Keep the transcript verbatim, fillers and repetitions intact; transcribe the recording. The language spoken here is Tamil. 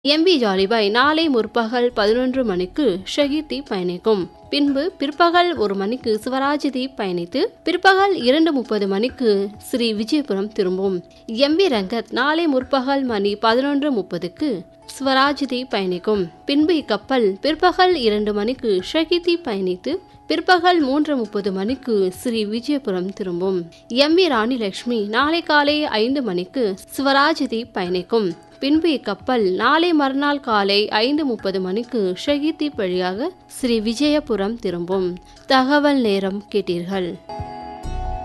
எம் வி ஜாலிபாய் நாளை முற்பகல் பதினொன்று மணிக்கு ஷஹீத் தீப் பயணிக்கும். பின்பு பிற்பகல் ஒரு மணிக்கு சிவராஜ் தீப் பயணித்து பிற்பகல் இரண்டு முப்பது மணிக்கு ஸ்ரீ விஜயபுரம் திரும்பும். எம் வி ரங்கத் நாளை முற்பகல் மணி பதினொன்று முப்பதுக்கு ஸ்வராஜ் தீப் பயணிக்கும். பின்பு இக்கப்பல் பிற்பகல் இரண்டு மணிக்கு ஷஹீத் தீப் பயணித்து பிற்பகல் மூன்று முப்பது மணிக்கு ஸ்ரீ விஜயபுரம் திரும்பும். எம் வி ராணி லட்சுமி நாளை காலை ஐந்து மணிக்கு ஸ்வராஜ் தீப் பயணிக்கும். பின்பு இக்கப்பல் நாளை மறுநாள் காலை ஐந்து முப்பது மணிக்கு ஷஹீத் தீப் வழியாக ஸ்ரீ விஜயபுரம் திரும்பும். தகவல் நேரம் கேட்டீர்கள்.